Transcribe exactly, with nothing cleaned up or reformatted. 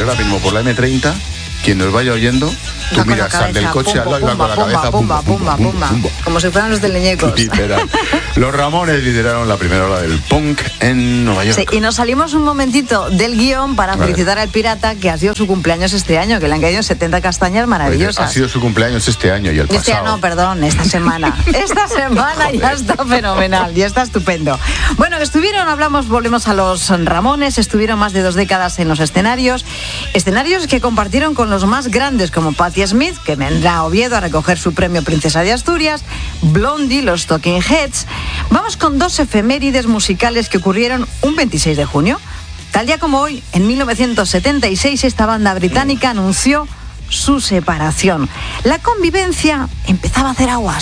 ahora mismo por la eme treinta, quien nos vaya oyendo, tú Va miras, sal del coche al lado y va con la cabeza pumba, pumba, pumba, pumba, como si fueran los del Leñecos. Literal. Los Ramones lideraron la primera ola del punk en Nueva York. Sí, y nos salimos un momentito del guión para vale. felicitar al pirata, que ha sido su cumpleaños este año, que le han caído setenta castañas maravillosas. Ha sido su cumpleaños este año y el pasado. Este año, no, perdón, esta semana. Esta semana ya está fenomenal, ya está estupendo. Bueno, estuvieron, hablamos, volvemos a los Ramones, estuvieron más de dos décadas en los escenarios, escenarios que compartieron con los más grandes, como Patti Smith, que vendrá a Oviedo a recoger su premio Princesa de Asturias, Blondie, los Talking Heads. Vamos con dos efemérides musicales que ocurrieron un veintiséis de junio. Tal día como hoy, en mil novecientos setenta y seis, esta banda británica anunció su separación. La convivencia empezaba a hacer aguas.